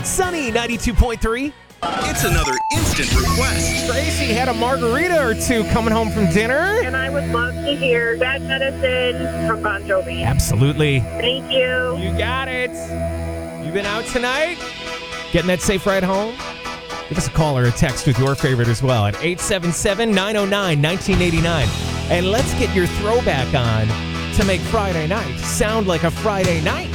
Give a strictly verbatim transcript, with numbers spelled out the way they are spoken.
Sunny ninety-two point three. It's another instant request. Tracy had a margarita or two coming home from dinner. And I would love to hear Bad Medicine from Bon Jovi. Absolutely. Thank you. You got it. You been out tonight? Getting that safe ride home? Give us a call or a text with your favorite as well at eight seven seven, nine oh nine, one nine eight nine. And let's get your throwback on to make Friday night sound like a Friday night.